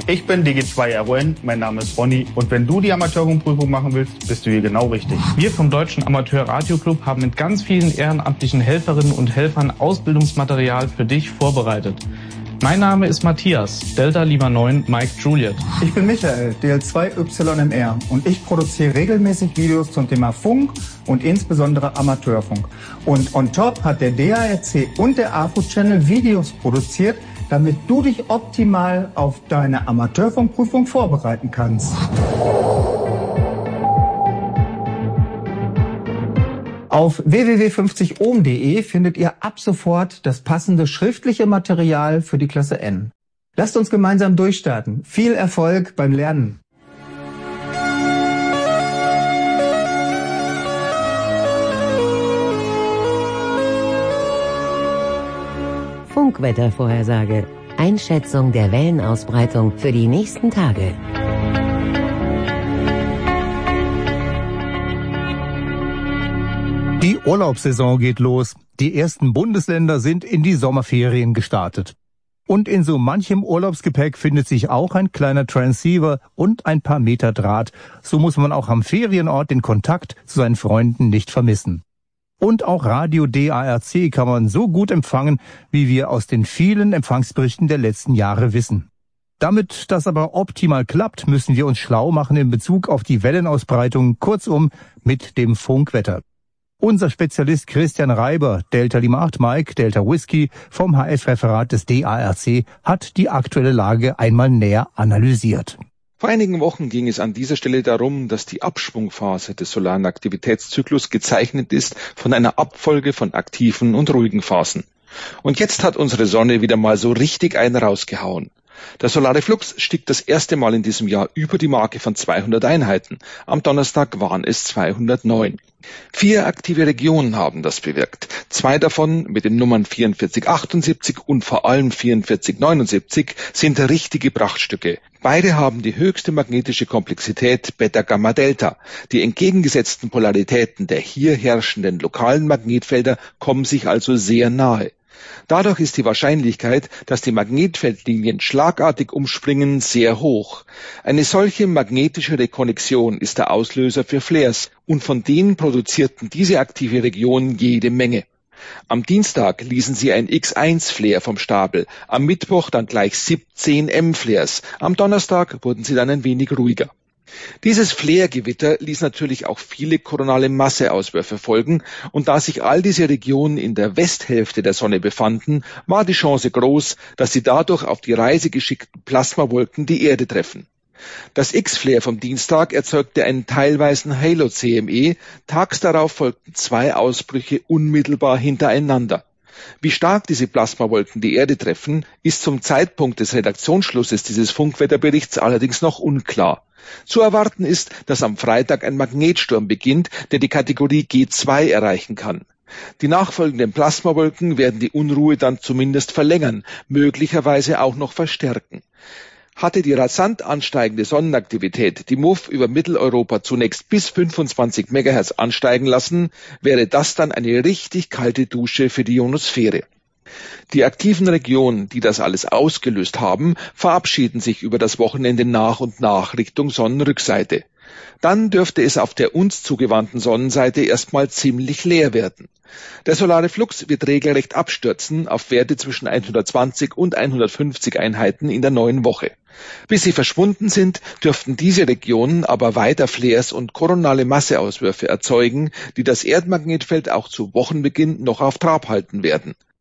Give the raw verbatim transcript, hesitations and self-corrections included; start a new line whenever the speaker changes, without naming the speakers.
Ich bin D G zwei R O N, mein Name ist Ronny und wenn du die Amateurfunkprüfung machen willst, bist du hier genau richtig.
Wir vom Deutschen Amateur-Radio-Club haben mit ganz vielen ehrenamtlichen Helferinnen und Helfern Ausbildungsmaterial für dich vorbereitet. Mein Name ist Matthias, Delta Lima neun, Mike Juliet.
Ich bin Michael, D L zwei Y M R und ich produziere regelmäßig Videos zum Thema Funk und insbesondere Amateurfunk. Und on top hat der D A R C und der A F U-Channel Videos produziert, damit du dich optimal auf deine Amateurfunkprüfung vorbereiten kannst. Auf w w w punkt fünfzig ohm punkt de findet ihr ab sofort das passende schriftliche Material für die Klasse N. Lasst uns gemeinsam durchstarten. Viel Erfolg beim Lernen!
Funkwettervorhersage. Einschätzung der Wellenausbreitung für die nächsten Tage.
Die Urlaubssaison geht los. Die ersten Bundesländer sind in die Sommerferien gestartet. Und in so manchem Urlaubsgepäck findet sich auch ein kleiner Transceiver und ein paar Meter Draht. So muss man auch am Ferienort den Kontakt zu seinen Freunden nicht vermissen. Und auch Radio D A R C kann man so gut empfangen, wie wir aus den vielen Empfangsberichten der letzten Jahre wissen. Damit das aber optimal klappt, müssen wir uns schlau machen in Bezug auf die Wellenausbreitung, kurzum mit dem Funkwetter. Unser Spezialist Christian Reiber, Delta Lima acht Mike, Delta Whisky vom H F-Referat des D A R C, hat die aktuelle Lage einmal näher analysiert.
Vor einigen Wochen ging es an dieser Stelle darum, dass die Abschwungphase des solaren Aktivitätszyklus gezeichnet ist von einer Abfolge von aktiven und ruhigen Phasen. Und jetzt hat unsere Sonne wieder mal so richtig einen rausgehauen. Der solare Flux stieg das erste Mal in diesem Jahr über die Marke von zweihundert Einheiten. Am Donnerstag waren es zweihundertneun. Vier aktive Regionen haben das bewirkt. Zwei davon mit den Nummern vierundvierzig achtundsiebzig und vor allem vierundvierzig neunundsiebzig sind richtige Prachtstücke. Beide haben die höchste magnetische Komplexität Beta-Gamma-Delta. Die entgegengesetzten Polaritäten der hier herrschenden lokalen Magnetfelder kommen sich also sehr nahe. Dadurch ist die Wahrscheinlichkeit, dass die Magnetfeldlinien schlagartig umspringen, sehr hoch. Eine solche magnetische Rekonnexion ist der Auslöser für Flares und von denen produzierten diese aktive Region jede Menge. Am Dienstag ließen sie ein X eins Flare vom Stapel, am Mittwoch dann gleich siebzehn M Flares, am Donnerstag wurden sie dann ein wenig ruhiger. Dieses Flare-Gewitter ließ natürlich auch viele koronale Masseauswürfe folgen und da sich all diese Regionen in der Westhälfte der Sonne befanden, war die Chance groß, dass sie dadurch auf die Reise geschickten Plasmawolken die Erde treffen. Das X-Flare vom Dienstag erzeugte einen teilweisen Halo-C M E, tags darauf folgten zwei Ausbrüche unmittelbar hintereinander. Wie stark diese Plasmawolken die Erde treffen, ist zum Zeitpunkt des Redaktionsschlusses dieses Funkwetterberichts allerdings noch unklar. Zu erwarten ist, dass am Freitag ein Magnetsturm beginnt, der die Kategorie G zwei erreichen kann. Die nachfolgenden Plasmawolken werden die Unruhe dann zumindest verlängern, möglicherweise auch noch verstärken. Hatte die rasant ansteigende Sonnenaktivität die M U F über Mitteleuropa zunächst bis fünfundzwanzig Megahertz ansteigen lassen, wäre das dann eine richtig kalte Dusche für die Ionosphäre. Die aktiven Regionen, die das alles ausgelöst haben, verabschieden sich über das Wochenende nach und nach Richtung Sonnenrückseite. Dann dürfte es auf der uns zugewandten Sonnenseite erstmal ziemlich leer werden. Der solare Flux wird regelrecht abstürzen auf Werte zwischen hundertzwanzig und hundertfünfzig Einheiten in der neuen Woche. Bis sie verschwunden sind, dürften diese Regionen aber weiter Flares und koronale Masseauswürfe erzeugen, die das Erdmagnetfeld auch zu Wochenbeginn noch auf Trab halten werden.